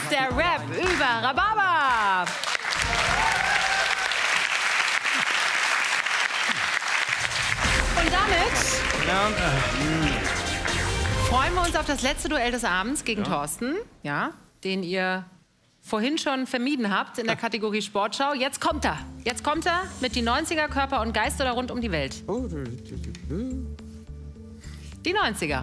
ist der Rap über Rhabarber. Und damit freuen wir uns auf das letzte Duell des Abends gegen Thorsten, ja, den ihr vorhin schon vermieden habt in der Kategorie Sportschau. Jetzt kommt er. Jetzt kommt er mit die 90er Körper und Geister da rund um die Welt. Die 90er.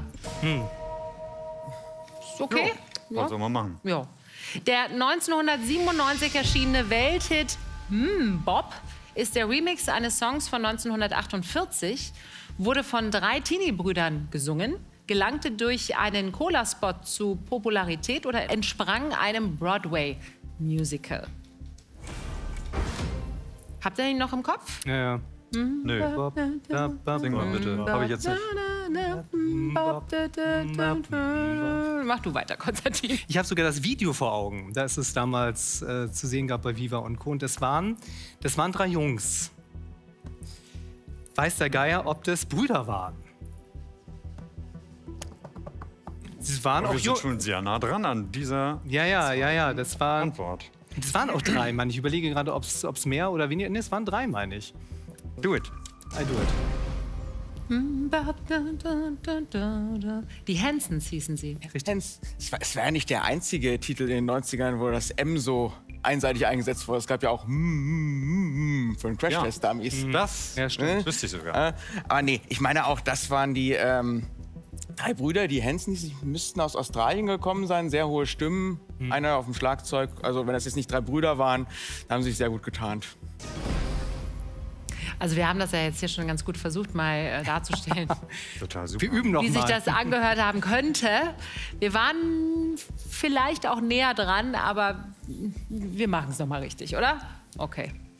Ist okay? Ja. Was soll man machen? Ja. Der 1997 erschienene Welthit Bob ist der Remix eines Songs von 1948, wurde von 3 Teenie-Brüdern gesungen, gelangte durch einen Cola-Spot zu Popularität oder entsprang einem Broadway-Musical. Habt ihr ihn noch im Kopf? Ja, ja. Nö. Sing mal bitte. Habe ich jetzt nicht. Mach du weiter, Konstantin. Ich habe sogar das Video vor Augen. Da ist es damals zu sehen gab bei Viva und Co. Und das waren 3 Jungs. Weiß der Geier, ob das Brüder waren? Sie waren auch Wir sind schon sehr nah dran an dieser Ja. Das waren Antwort. auch 3, Mann. Ich überlege gerade, ob es mehr oder weniger. Nee, es waren 3, meine ich. Do it. I do it. Die Hansons hießen sie. Es war ja nicht der einzige Titel in den 90ern, wo das M so einseitig eingesetzt wurde. Es gab ja auch für einen Crash-Test da. Das stimmt. wüsste ich sogar. Aber nee, ich meine auch, das waren die 3 Brüder, die Hansons, die müssten aus Australien gekommen sein, sehr hohe Stimmen, einer auf dem Schlagzeug. Also wenn das jetzt nicht 3 Brüder waren, dann haben sie sich sehr gut getarnt. Also wir haben das ja jetzt hier schon ganz gut versucht, mal darzustellen. Total super. Wir üben noch Wie mal. sich das angehört haben könnte. Wir waren vielleicht auch näher dran, aber wir machen es noch mal richtig, oder? Okay.